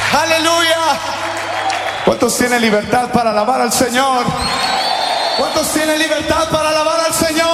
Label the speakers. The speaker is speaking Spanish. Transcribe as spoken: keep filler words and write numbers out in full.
Speaker 1: Aleluya. ¿Cuántos tienen libertad para alabar al Señor? ¿Cuántos tienen libertad para alabar al Señor?